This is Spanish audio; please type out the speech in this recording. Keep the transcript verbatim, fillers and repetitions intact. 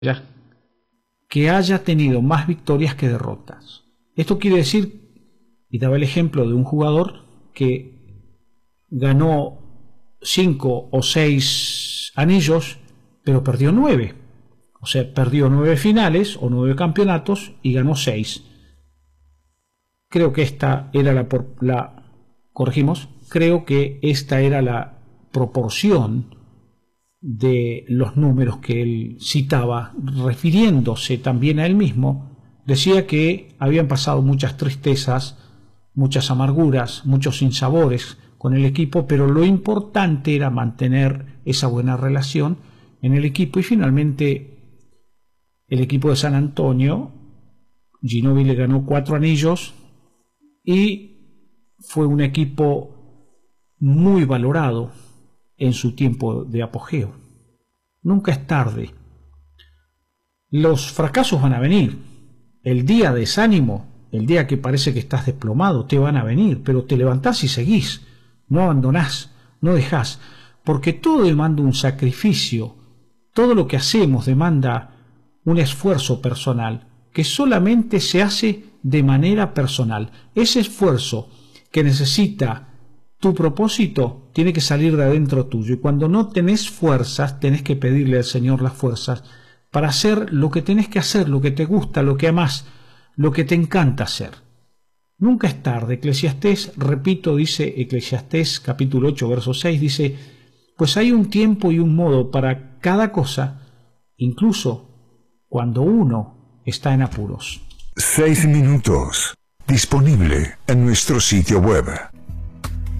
que haya tenido más victorias que derrotas. Esto quiere decir, y daba el ejemplo de un jugador que ganó cinco o seis anillos, pero perdió nueve. O sea, perdió nueve finales o nueve campeonatos y ganó seis. Creo que esta era la, la corregimos, creo que esta era la proporción de los números que él citaba, refiriéndose también a él mismo. Decía que habían pasado muchas tristezas, muchas amarguras, muchos sinsabores con el equipo, pero lo importante era mantener esa buena relación en el equipo. Y finalmente el equipo de San Antonio, Ginóbili le ganó cuatro anillos y fue un equipo muy valorado en su tiempo de apogeo. Nunca es tarde. Los fracasos van a venir. El día de desánimo, el día que parece que estás desplomado, te van a venir, pero te levantás y seguís. No abandonás, no dejás, porque todo demanda un sacrificio. Todo lo que hacemos demanda un esfuerzo personal que solamente se hace de manera personal. Ese esfuerzo que necesita tu propósito tiene que salir de adentro tuyo, y cuando no tenés fuerzas, tenés que pedirle al Señor las fuerzas para hacer lo que tenés que hacer, lo que te gusta, lo que amás, lo que te encanta hacer. Nunca es tarde. Eclesiastés, repito, dice Eclesiastés capítulo ocho, verso seis, dice, pues hay un tiempo y un modo para cada cosa, incluso cuando uno está en apuros. Seis minutos. Disponible en nuestro sitio web.